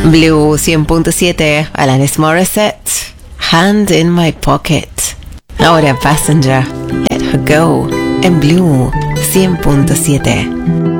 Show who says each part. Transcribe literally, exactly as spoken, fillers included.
Speaker 1: Blue cien punto siete, Alanis Morissette, Hand in My Pocket. Ahora Passenger, Let Her Go, en Blue cien punto siete.